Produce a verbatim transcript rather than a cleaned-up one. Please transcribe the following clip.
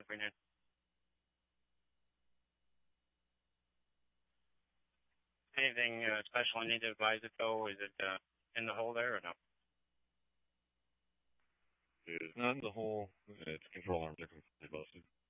opinion. Anything uh, special I need to advise it though? Is it uh, in the hole there or no? It is not in the hole. Its control arms are completely busted.